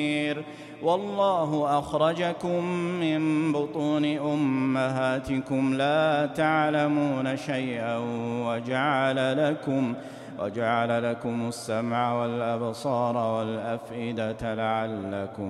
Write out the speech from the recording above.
والله أخرجكم من بطون أمهاتكم لا تعلمون شيئا وجعل لكم السمع والأبصار والأفئدة لعلكم